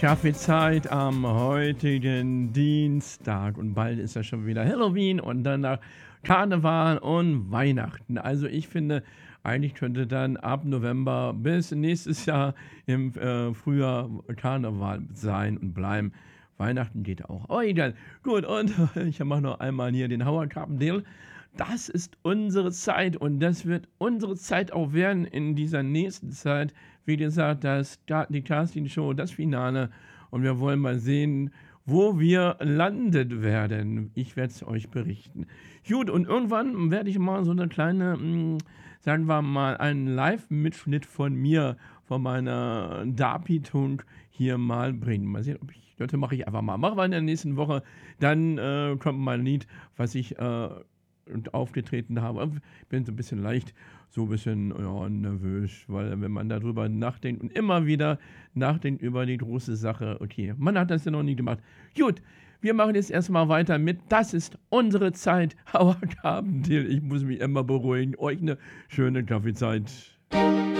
Kaffeezeit am heutigen Dienstag und bald ist ja schon wieder Halloween und danach Karneval und Weihnachten. Also ich finde, eigentlich könnte dann ab November bis nächstes Jahr im Frühjahr Karneval sein und bleiben. Weihnachten geht auch. Oh, egal. Gut, und ich mache noch einmal hier den Hauerkarten-Deal. Das ist unsere Zeit und das wird unsere Zeit auch werden in dieser nächsten Zeit. Wie gesagt, die Castingshow, das Finale und wir wollen mal sehen, wo wir landet werden. Ich werde es euch berichten. Gut, und irgendwann werde ich mal so eine kleine, sagen wir mal, einen Live-Mitschnitt von mir, von meiner Darbietung hier mal bringen. Mal sehen, ob ich, das mache ich einfach mal. Machen wir in der nächsten Woche. Dann kommt mein Lied, was ich und aufgetreten habe. Ich bin so ein bisschen leicht, so ein bisschen ja, nervös, weil wenn man darüber nachdenkt und immer wieder nachdenkt über die große Sache, okay, man hat das ja noch nie gemacht. Gut, wir machen jetzt erstmal weiter mit Das ist unsere Zeit. Hauerkarten-Deal. Ich muss mich immer beruhigen. Euch eine schöne Kaffeezeit.